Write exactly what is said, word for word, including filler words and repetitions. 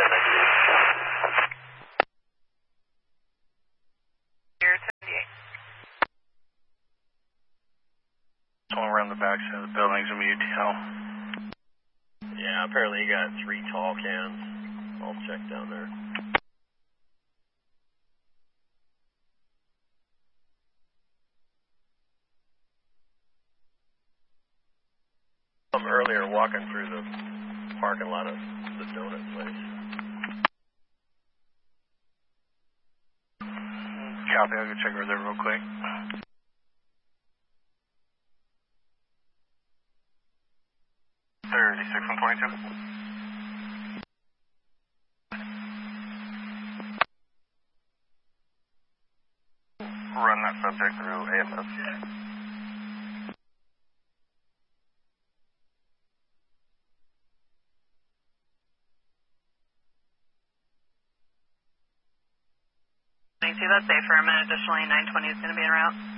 Someone around the back side of the building's gonna be U T L. Yeah, apparently you got three tall cans. I'll check down there. I'm earlier walking through the parking lot of the donut place. Copy, I'll go check over there real quick. thirty-six one twenty-two. Run that subject through A F S. See, that's safe for a minute. Additionally, nine twenty is going to be en route.